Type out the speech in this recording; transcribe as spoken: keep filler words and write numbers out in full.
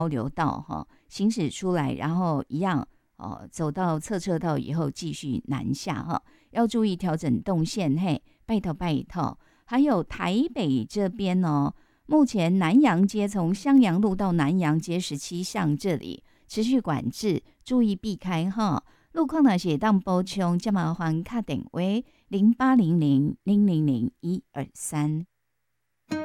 流道哈，行驶出来，然后一样哦，走到侧车道以后继续南下哈，要注意调整动线嘿，拜托拜托。还有台北这边哦，目前南洋街从襄阳路到南洋街十七巷这里持续管制，注意避开哈。路况呢是当补充，就麻烦打电话零八零零零零零一二三。